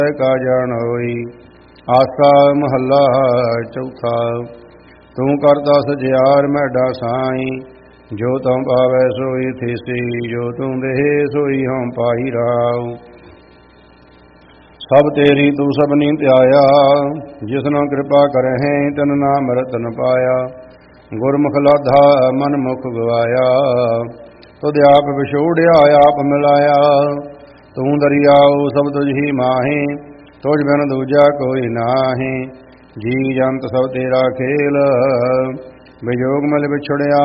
ਕਾ ਜਾਣ ਹੋਈ। ਆਸਾ ਮਹੱਲਾ ਚੌਥਾ। ਤੂੰ ਕਰਦਾ ਸਜਿਆਰ ਮੈਡਾ ਸਾਈ, ਜੋ ਤੂੰ ਪਾਵੈ ਸੋਈ ਥੀਸੀ, ਜੋ ਤੂੰ ਦੇਹ ਸੋਈ ਹਉ ਪਾਈ ਰਾਉ। ਸਭ ਤੇਰੀ ਤੂੰ ਸਭਨੀ ਧਿਆਇਆ, ਜਿਸਨੋ ਕਿਰਪਾ ਕਰਹਿ ਤਨ ਨਾਮ ਰਤਨ ਪਾਇਆ। ਗੁਰਮੁਖ ਲਾਧਾ ਮਨ ਮੁਖ ਗਵਾਇਆ, ਤੁਧ ਆਪ ਵਿਛੋੜਿਆ ਆਪ ਮਿਲਾਇਆ। ਤੂੰ ਦਰਿਆਉ ਸਭ ਤੁਝ ਹੀ ਮਾਹੀ, ਤੁਝ ਬਿਨ ਦੂਜਾ ਕੋਈ ਨਾਹੀ। ਜੀ ਜੰਤ ਸਭ ਤੇਰਾ ਖੇਲ, ਵਿਜੋਗ ਮਲ ਵਿਛੜਿਆ